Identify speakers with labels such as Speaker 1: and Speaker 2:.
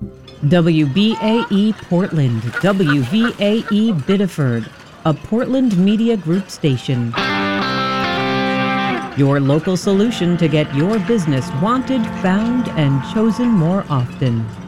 Speaker 1: WBAE Portland, WVAE Biddeford, a Portland Media Group station. Your local solution to get your business wanted, found, and chosen more often.